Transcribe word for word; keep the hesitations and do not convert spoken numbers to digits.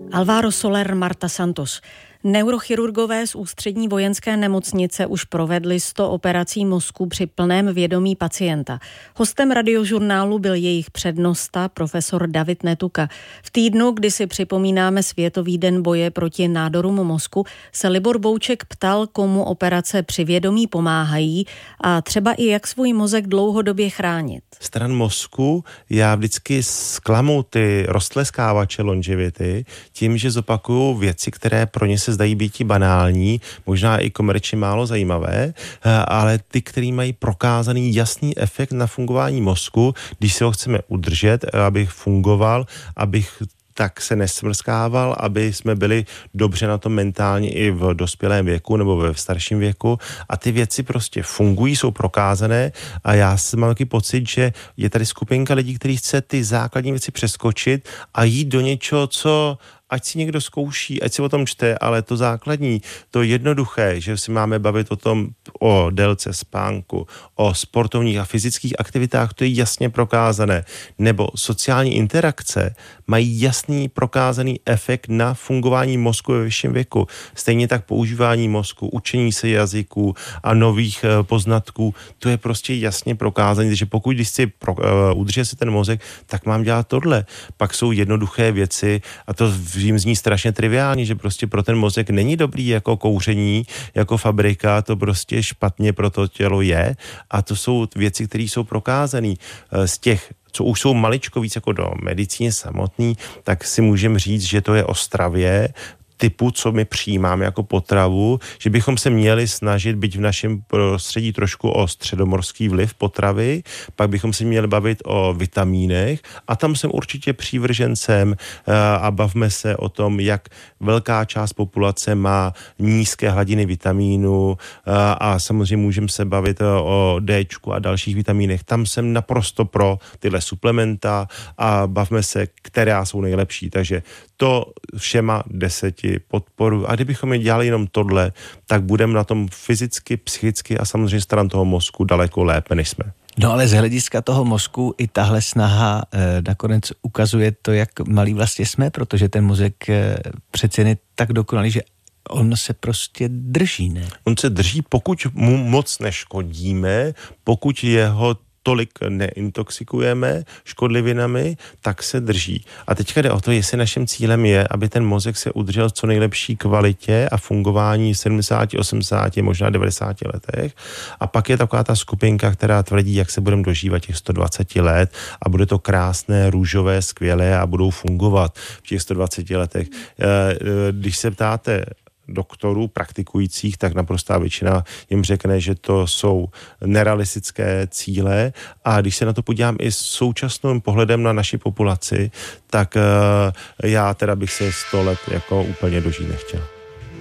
Álvaro Soler, Marta Santos. Neurochirurgové z Ústřední vojenské nemocnice už provedli sto operací mozku při plném vědomí pacienta. Hostem Radiožurnálu byl jejich přednosta, profesor David Netuka. V týdnu, kdy si připomínáme Světový den boje proti nádorům mozku, se Libor Bouček ptal, komu operace při vědomí pomáhají a třeba i jak svůj mozek dlouhodobě chránit. Stran mozku já vždycky zklamu ty roztleskávače longevity tím, že zopakuju věci, které pro ně se zdají být banální, možná i komerčně málo zajímavé, ale ty, který mají prokázaný jasný efekt na fungování mozku, když se ho chceme udržet, abych fungoval, abych tak se nesmrskával, aby jsme byli dobře na tom mentálně i v dospělém věku nebo ve starším věku. A ty věci prostě fungují, jsou prokázané a já mám taky pocit, že je tady skupinka lidí, kteří chce ty základní věci přeskočit a jít do něčeho, co ať si někdo zkouší, ať si o tom čte, ale to základní, to jednoduché, že si máme bavit o tom, o délce spánku, o sportovních a fyzických aktivitách, to je jasně prokázané. Nebo sociální interakce mají jasný prokázaný efekt na fungování mozku ve vyšším věku. Stejně tak používání mozku, učení se jazyků a nových uh, poznatků, to je prostě jasně prokázané, že pokud když si pro, uh, udržet si ten mozek, tak mám dělat tohle. Pak jsou jednoduché věci a to vím zní strašně triviálně, že prostě pro ten mozek není dobrý jako kouření, jako fabrika, to prostě špatně pro to tělo je a to jsou věci, které jsou prokázané z těch, co už jsou maličko víc jako do medicíny samotný, tak si můžeme říct, že to je o stravě, typu, co my přijímáme jako potravu, že bychom se měli snažit být v našem prostředí trošku o středomorský vliv potravy, pak bychom se měli bavit o vitamínech a tam jsem určitě přívržencem a bavme se o tom, jak velká část populace má nízké hladiny vitamínu a samozřejmě můžeme se bavit o Dčku a dalších vitamínech. Tam jsem naprosto pro tyhle suplementa a bavme se, které jsou nejlepší. Takže to všema deseti podporu. A kdybychom je dělali jenom tohle, tak budeme na tom fyzicky, psychicky a samozřejmě stran toho mozku daleko lépe, než jsme. No ale z hlediska toho mozku i tahle snaha eh, nakonec ukazuje to, jak malý vlastně jsme, protože ten mozek eh, přece je tak dokonalý, že on se prostě drží, ne? On se drží, pokud mu moc neškodíme, pokud jeho tolik neintoxikujeme škodlivinami, tak se drží. A teďka jde o to, jestli naším cílem je, aby ten mozek se udržel v co nejlepší kvalitě a fungování v sedmdesáti, osmdesáti, možná devadesáti letech. A pak je taková ta skupinka, která tvrdí, jak se budeme dožívat těch sto dvacet let a bude to krásné, růžové, skvělé a budou fungovat v těch sto dvaceti letech. Když se ptáte doktorů praktikujících, tak naprostá většina jim řekne, že to jsou nerealistické cíle a když se na to podívám i s současným pohledem na naši populaci, tak uh, já teda bych se sto let jako úplně dožít nechtěl.